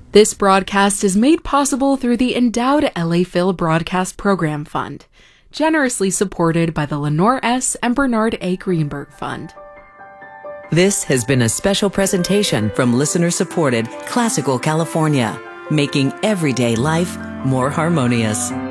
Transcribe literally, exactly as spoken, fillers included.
This broadcast is made possible through the endowed L A Phil Broadcast Program Fund, generously supported by the Lenore S. and Bernard A. Greenberg Fund. This has been a special presentation from listener-supported Classical California, making everyday life more harmonious.